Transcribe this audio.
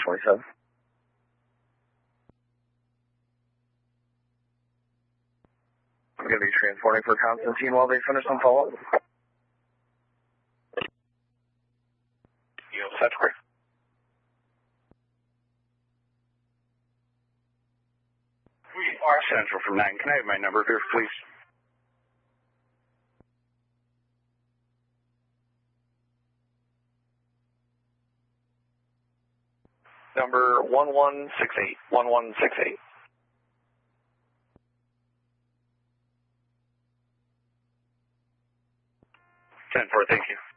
27. I'm going to be transporting for Constantine while they finish some follow-up. That's great. We are Central from 9. Can I have my number here, please? Number 1168. 1168. 10-4, thank you.